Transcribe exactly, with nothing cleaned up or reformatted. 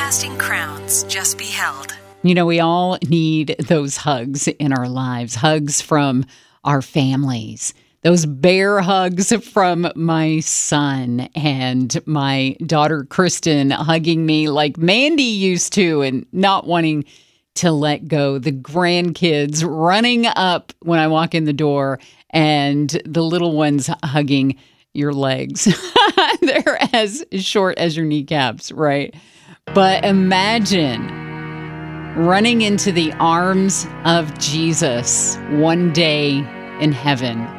Casting crowns, just beheld. You know, we all need those hugs in our lives, hugs from our families, those bear hugs from my son and my daughter, Kristen, hugging me like Mandy used to and not wanting to let go. The grandkids running up when I walk in the door and the little ones hugging your legs. They're as short as your kneecaps, right? But imagine running into the arms of Jesus one day in heaven.